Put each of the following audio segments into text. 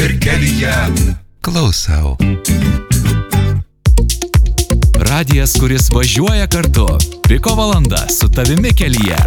ir kelyje. Klausau. Radijas, kuris važiuoja kartu. Piko valanda su tavimi kelyje.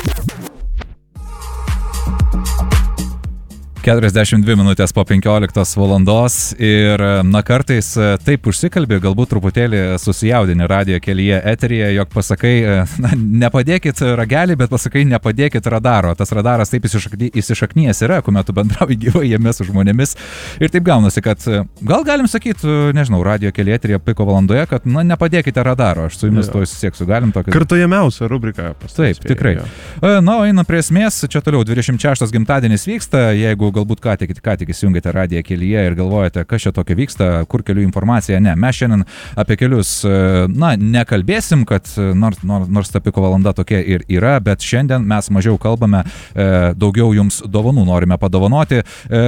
42 minutės po 15 valandos ir, kartais taip užsikalbė, galbūt truputėlį susijaudinį radijo kelyje eteryje, jog pasakai, nepadėkit ragelį, bet pasakai, nepadėkit radaro. Tas radaras taip įsišaknyjęs yra, kuomet tu bendrauji gyvai jame su žmonėmis. Ir taip gaunasi, kad gal galim sakyti, nežinau, radijo kelyje eteryje Piko valandoje, kad nepadėkite radaro. Aš su jumis to susieksiu. Galim tokį... Kartojamiausia rubrika. Taip, tikrai. Eina prie esmės, čia toliau 26 gimtadienis vyksta, jeigu galbūt ką tik įsijungėte radiją kelyje ir galvojate, kas čia tokio vyksta, kur kelių informacija. Ne, mes šiandien apie kelius, nekalbėsim, kad nors ta Piko valanda tokia ir yra, bet šiandien mes mažiau kalbame, daugiau jums dovanų norime padovanoti.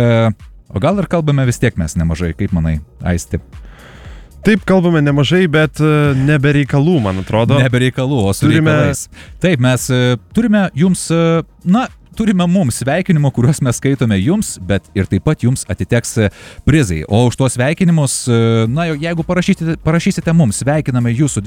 O gal ir kalbame vis tiek mes nemažai, kaip manai, Aisti? Taip, kalbame nemažai, bet nebe reikalų, man atrodo. Nebe reikalų, o su reikalais. Taip, mes turime jums, turime mums sveikinimų, kuriuos mes skaitome jums, bet ir taip pat jums atiteks prizai. O už tuos sveikinimus, jeigu parašysite mums, sveikiname jūsų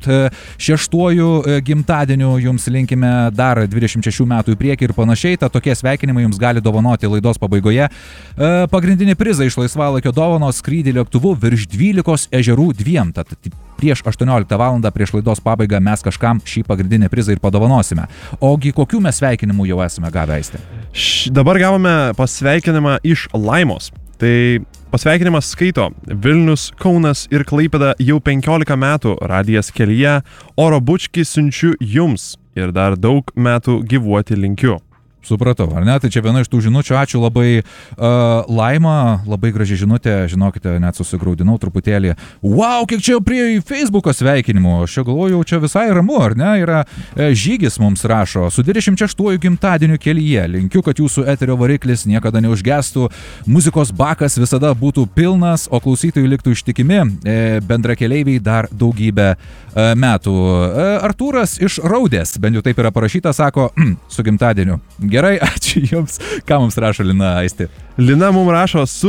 26-ųjų gimtadieniu, jums linkime dar 26 metų į priekį ir panašiai, tad tokie sveikinimai jums gali dovanoti laidos pabaigoje. Pagrindinį prizą iš laisvalaikio dovanos skrydį lėktuvu virš 12 ežerų 2. Tad prieš 18 valandą prieš laidos pabaigą mes kažkam šį pagrindinį prizą ir padovanosime. Ogi kokių mes sveikinimų jau esame gavę, Aiste? Dabar gavome pasveikinimą iš Laimos. Tai pasveikinimas skaito: Vilnius, Kaunas ir Klaipėda jau 15 metų radijas kelyje, oro bučkį siunčiu jums ir dar daug metų gyvuoti linkiu. Supratau, ar ne? Tai čia viena iš tų žinučių. Ačiū labai, Laima, labai graži žinutė, žinokite, net susigraudinau truputėlį. Wow, kiek čia prie Facebooko sveikinimų. Aš galvoju, čia visai ramu, ar ne? Yra Žygis mums rašo: su 26-ųjų gimtadieniu kelyje linkiu, kad jūsų eterio variklis niekada neužgestų, muzikos bakas visada būtų pilnas, o klausytojai liktų ištikimi, bendrakeleiviai dar daugybę metų. Artūras iš Raudės, bent jau taip yra parašyta, sako, su gimtadieniu. Gerai, ačiū jums. Ką mums rašo Lina, Aisti? Lina mums rašo: su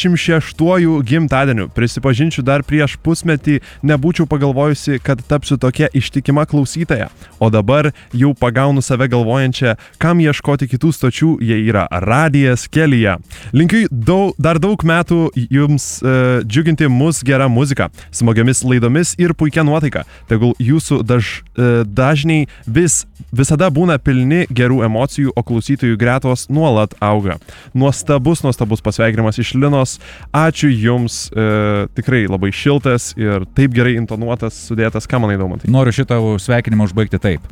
26-ųjų gimtadieniu. Prisipažinčiau, dar prieš pusmetį nebūčiau pagalvojusi, kad tapsiu tokia ištikima klausytoja. O dabar jau pagaunu save galvojančią, kam ieškoti kitų stočių, jei yra radijas kelyje. Linkiu dar daug metų jums džiuginti mus gera muzika, smagiamis laidomis ir puikia nuotaika. Tegul jūsų dažniai visada būna pilni gerų emocijų, o klausytojų gretos nuolat auga. Nuostabus pasveikinimas iš Linos. Ačiū jums, tikrai labai šiltas ir taip gerai intonuotas, sudėtas. Ką manai, Daumantai? Noriu šitą sveikinimą užbaigti taip.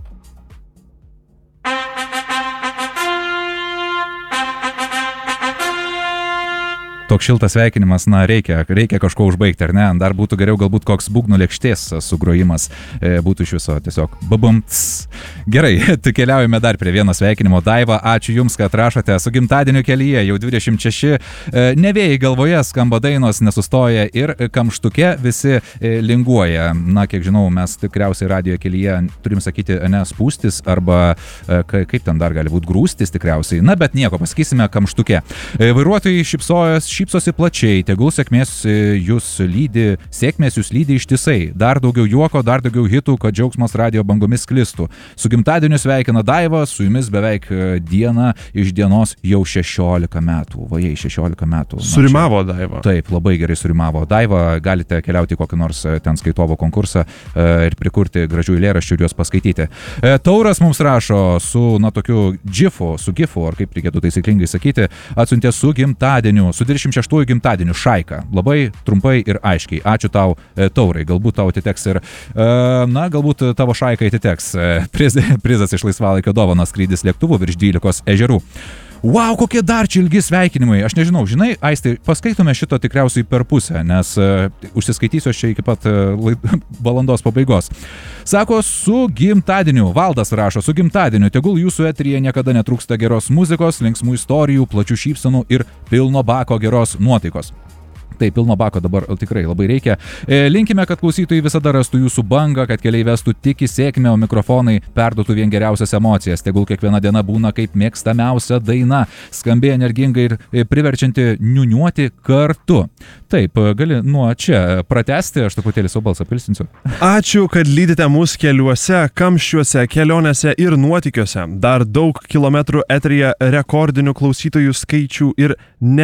Toks šiltas sveikinimas, reikia kažko užbaigti, ar ne? Dar būtų geriau galbūt koks būgnų lėkštės sugrojimas, būtų iš viso tiesiog babumts. Gerai, tai keliaujame dar prie vieno sveikinimo. Daiva, ačiū jums, kad rašote. Su gimtadieniu kelyje jau 26, nevėjai galvoje skamba dainos, nesustoja ir kamštuke visi linguoja. Kiek žinau, mes tikriausiai radijo kelyje turim sakyti, spūstis arba kaip ten dar gali būti, grūstis tikriausiai. Bet nieko, pasakysime kamštuke. Vairuotojai šypsosi plačiai, tegul sėkmės jūs lydi ištisai. Dar daugiau juoko, dar daugiau hitų, kad džiaugsmas radijo bangomis sklistų. Su gimtadieniu sveikina Daiva, su jumis beveik diena iš dienos jau 16 metų. Vajai, 16 metų. Surimavo Daiva. Taip, labai gerai surimavo Daiva. Galite keliauti į kokį nors ten skaitovo konkursą ir prikurti gražių eilėraščių ir juos paskaityti. Tauras mums rašo su, tokiu gifu, ar kaip reikėtų taisyklingai sakyti, atsiuntė su gimtadieniu, su 26-ųjų gimtadieniu Šaiką. Labai trumpai ir aiškiai. Ačiū tau, Taurai. Galbūt tau atiteks ir, galbūt tavo Šaikai atiteks prizas iš laisvalaikio dovanos skrydis lėktuvu virš 12 ežerų. Wow, kokie dar čia ilgi sveikinimai. Aš nežinau, žinai, Aisti, paskaitome šito tikriausiai per pusę, nes užsiskaitysiu aš čia iki pat valandos pabaigos. Sako, su gimtadieniu. Valdas rašo, su gimtadieniu. Tegul jūsų eteryje niekada netrūksta geros muzikos, linksmų istorijų, plačių šypsenų ir pilno bako geros nuotaikos. Tai pilno bako dabar tikrai labai reikia. Linkime, kad klausytojai visada rastų jūsų bangą, kad keliai vestų tik į sėkmę, o mikrofonai perduotų vien geriausias emocijas. Tegul kiekviena diena būna kaip mėgstamiausia daina, skambiai energingai ir priverčianti niuniuoti kartu. Taip, gali nuo čia pratęsti, aš truputėlį savo balsą pilsinsiu. Ačiū, kad lydite mus keliuose, kamščiuose, kelionėse ir nuotykiuose. Dar daug kilometrų eteryje rekordinių klausytojų skaičių ir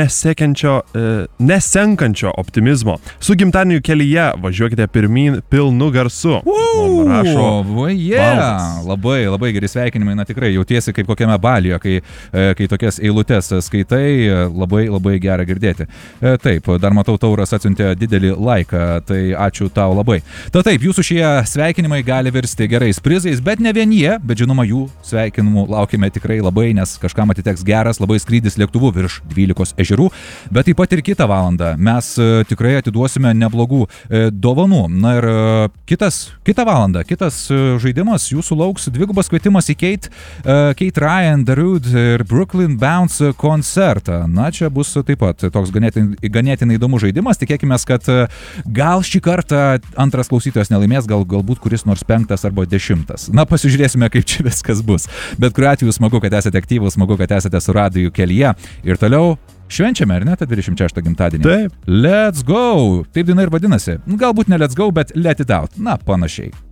nesenkančio optimizmo. Su gimtadieniu kelyje važiuokite pirmyn pilnu garsu. Rašo Valdas. Labai, labai geri sveikinimai, na tikrai jautiesi kaip kokiame balyje, kai tokias eilutes skaitai, labai, labai gera girdėti. Taip, dar matau, Tauras atsiuntė didelį laiką, tai ačiū tau labai. Taip, jūsų šie sveikinimai gali virsti gerais prizais, bet ne vienie, bet žinoma, jų sveikinimų laukime tikrai labai, nes kažkam atiteks geras labai skrydis lėktuvu virš 12 ežerų, bet taip pat ir kitą valandą mes tikrai atiduosime neblogų dovanų. Na ir kitą valandą, kitas žaidimas, jūsų lauks dvigubas kvietimas į Kate Ryan, The Rude ir Brooklyn Bounce koncertą. Na, čia bus taip pat toks ganėtinai įdomus žaidimas. Tikėkime, kad gal šį kartą antras klausytojas nelaimės, galbūt kuris nors 5 arba 10. Na, pasižiūrėsime, kaip čia viskas bus. Bet kuriuo atveju smagu, kad esate aktyvūs, smagu, kad esate su radiju kelyje. Ir toliau švenčiame, ar ne, tą 26 gimtadienį? Taip. Let's go! Taip daina ir vadinasi. Galbūt ne let's go, bet let it out. Na, panašiai.